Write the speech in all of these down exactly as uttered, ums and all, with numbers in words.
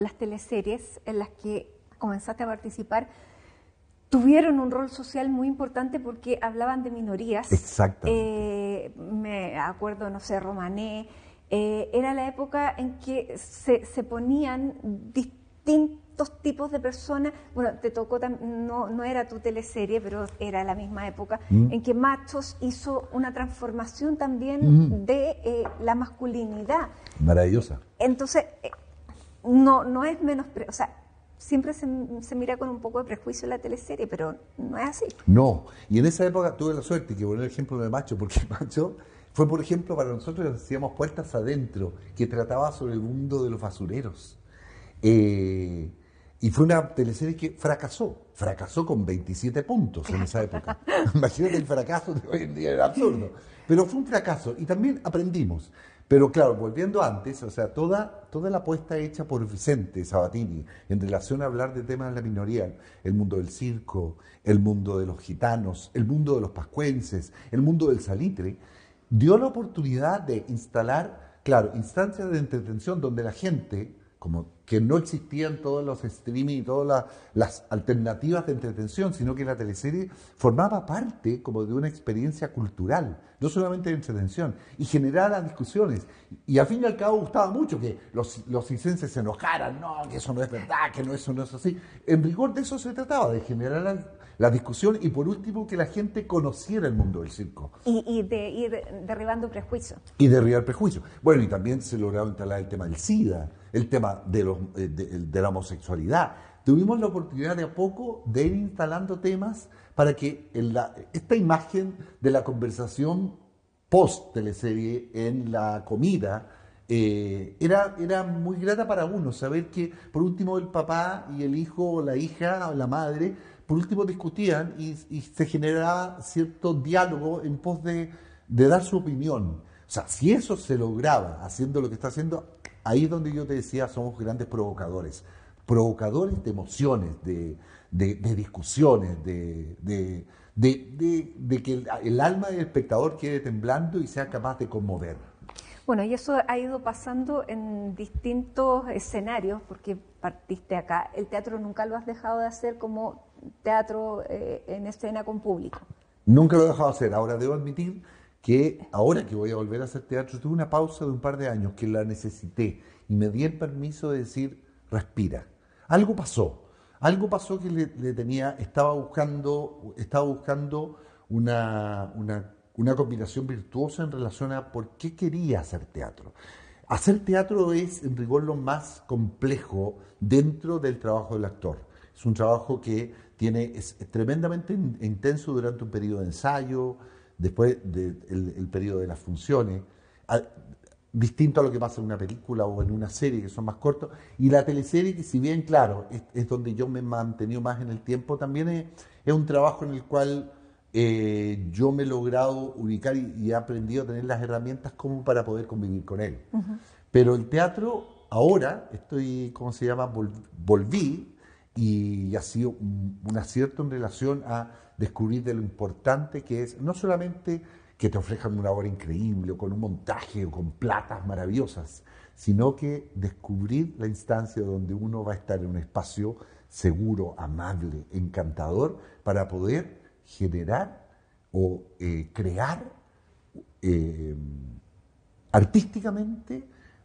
las teleseries en las que comenzaste a participar tuvieron un rol social muy importante porque hablaban de minorías. Exactamente. Eh, me acuerdo, no sé, Romané. Eh, era la época en que se, se ponían distintos tipos de personas. Bueno, te tocó, no, no era tu teleserie, pero era la misma época, mm. en que Machos hizo una transformación también mm. de eh, la masculinidad. Maravillosa. Entonces, eh, no, no es menos... O sea, siempre se, se mira con un poco de prejuicio la teleserie, pero no es así. No, y en esa época tuve la suerte, que poner el ejemplo de Macho, porque Macho fue, por ejemplo, para nosotros decíamos Puertas Adentro, que trataba sobre el mundo de los basureros. Eh, y fue una teleserie que fracasó, fracasó con veintisiete puntos en esa época. Imagínate el fracaso de hoy en día, era absurdo. Pero fue un fracaso y también aprendimos. Pero claro, volviendo antes, o sea, toda, toda la apuesta hecha por Vicente Sabatini en relación a hablar de temas de la minoría, el mundo del circo, el mundo de los gitanos, el mundo de los pascuenses, el mundo del salitre, dio la oportunidad de instalar, claro, instancias de entretención donde la gente, como que no existían todos los streaming y todas la, las alternativas de entretención, sino que la teleserie formaba parte como de una experiencia cultural, no solamente de entretención, y generaba las discusiones. Y al fin y al cabo gustaba mucho que los, los circenses se enojaran, no, que eso no es verdad, que no, eso no es así. En rigor de eso se trataba, de generar la, la discusión y por último que la gente conociera el mundo del circo. Y, y de ir derribando prejuicios. Y derribar prejuicios. Bueno, y también se lograba instalar el tema del SIDA, el tema de, los, de, de la homosexualidad. Tuvimos la oportunidad de a poco de ir instalando temas para que en la, esta imagen de la conversación post-teleserie en la comida eh, era, era muy grata para uno, saber que por último el papá y el hijo o la hija o la madre por último discutían y, y se generaba cierto diálogo en pos de, de dar su opinión. O sea, si eso se lograba haciendo lo que está haciendo, ahí es donde yo te decía, somos grandes provocadores, provocadores de emociones, de, de, de discusiones, de, de, de, de, de que el, el alma del espectador quede temblando y sea capaz de conmover. Bueno, y eso ha ido pasando en distintos escenarios, porque partiste acá. El teatro nunca lo has dejado de hacer como teatro eh, en escena con público. Nunca lo he dejado de hacer. Ahora debo admitir que ahora que voy a volver a hacer teatro, tuve una pausa de un par de años que la necesité y me di el permiso de decir, respira. Algo pasó, algo pasó que le, le tenía, estaba buscando, estaba buscando una, una, una combinación virtuosa en relación a por qué quería hacer teatro. Hacer teatro es, en rigor, lo más complejo dentro del trabajo del actor. Es un trabajo que tiene, es tremendamente intenso durante un periodo de ensayo, después del de el periodo de las funciones, a, distinto a lo que pasa en una película o en una serie que son más cortos, y la teleserie que si bien, claro, es, es donde yo me he mantenido más en el tiempo, también es, es un trabajo en el cual eh, yo me he logrado ubicar y, y he aprendido a tener las herramientas como para poder convivir con él. Uh-huh. Pero el teatro, ahora, estoy, ¿cómo se llama? Vol, volví, y ha sido un, un acierto en relación a descubrir de lo importante que es, no solamente que te ofrezcan una obra increíble o con un montaje o con platas maravillosas, sino que descubrir la instancia donde uno va a estar en un espacio seguro, amable, encantador, para poder generar o eh, crear eh, artísticamente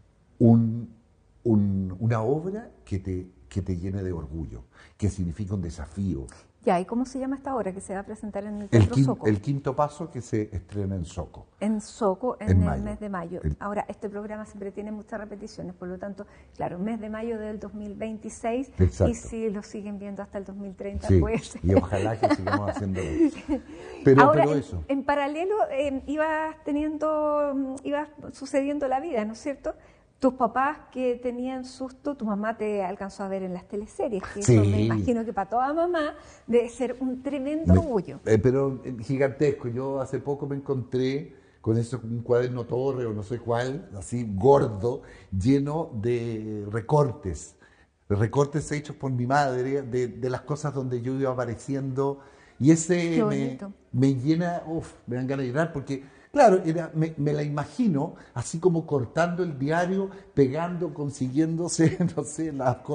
un, un, una obra que te, que te llene de orgullo, que significa un desafío. Ya, ¿y cómo se llama esta obra que se va a presentar en el Teatro el quin, Soco? El quinto paso que se estrena en Soco. En Soco, en, en el mayo. mes de mayo. El... Ahora, este programa siempre tiene muchas repeticiones, por lo tanto, claro, mes de mayo del dos mil veintiséis. Exacto. Y si lo siguen viendo hasta el dos mil treinta, sí, pues... y ojalá que sigamos haciendo eso. Pero, Ahora, pero en, eso. en paralelo, eh, ibas teniendo, ibas sucediendo la vida, ¿no es cierto? Tus papás que tenían susto, tu mamá te alcanzó a ver en las teleseries, que sí. eso me imagino que para toda mamá debe ser un tremendo me, orgullo. Eh, pero eh, gigantesco. Yo hace poco me encontré con eso, un cuaderno Torre o no sé cuál, así gordo, lleno de recortes, recortes hechos por mi madre, de, de las cosas donde yo iba apareciendo, y ese me, me llena, uf, me dan ganas de llorar, porque Claro, era, me, me la imagino así como cortando el diario, pegando, consiguiéndose, no sé, las